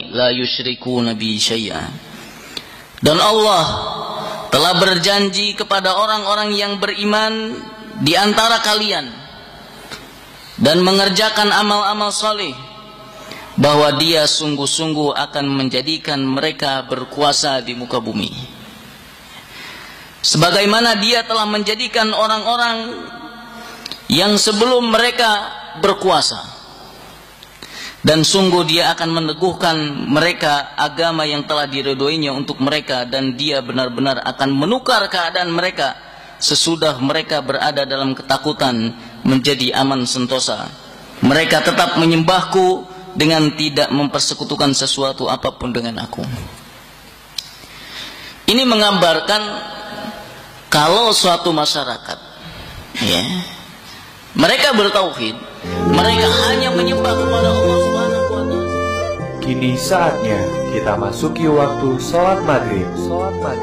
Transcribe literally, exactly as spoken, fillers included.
la yusyrikuna bi syai'a. Dan Allah telah berjanji kepada orang-orang yang beriman di antara kalian dan mengerjakan amal-amal saleh bahwa Dia sungguh-sungguh akan menjadikan mereka berkuasa di muka bumi, sebagaimana Dia telah menjadikan orang-orang yang sebelum mereka berkuasa. Dan sungguh Dia akan meneguhkan mereka agama yang telah diridhoinya untuk mereka, dan Dia benar-benar akan menukar keadaan mereka sesudah mereka berada dalam ketakutan menjadi aman sentosa. Mereka tetap menyembahku dengan tidak mempersekutukan sesuatu apapun dengan aku. Ini menggambarkan kalau suatu masyarakat, ya, mereka bertauhid, mereka hanya menyembah kepada Allah Subhanahu wa taala. Kini saatnya kita masuki waktu sholat maghrib. Sholat maghrib.